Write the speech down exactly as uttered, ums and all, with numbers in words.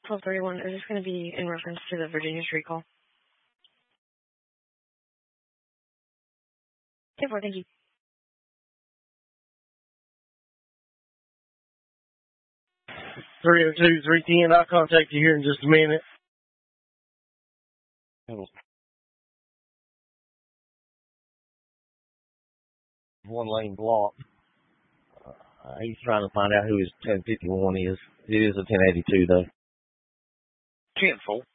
twelve thirty-one, is this going to be in reference to the Virginia Street call? ten four, thank you. three oh two, three ten, I'll contact you here in just a minute. One lane block. Uh, he's trying to find out who his ten fifty-one is. It is a ten eighty-two, though. ten four.